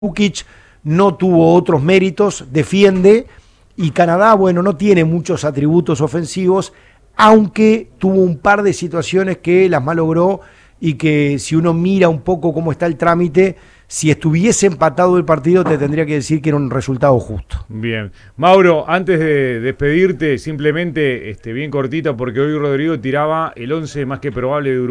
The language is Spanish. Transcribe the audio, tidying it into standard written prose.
Bukic no tuvo otros méritos, defiende, y Canadá, bueno, no tiene muchos atributos ofensivos, aunque tuvo un par de situaciones que las malogró y que si uno mira un poco cómo está el trámite, si estuviese empatado el partido te tendría que decir que era un resultado justo. Bien. Mauro, antes de despedirte, simplemente bien cortito, porque hoy Rodrigo tiraba el 11 más que probable de Uruguay.